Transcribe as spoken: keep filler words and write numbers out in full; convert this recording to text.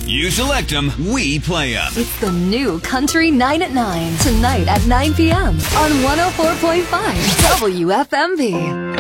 You select them, we play them. It's the new Country nine at nine. Tonight at nine p.m. on one oh four point five W F M V.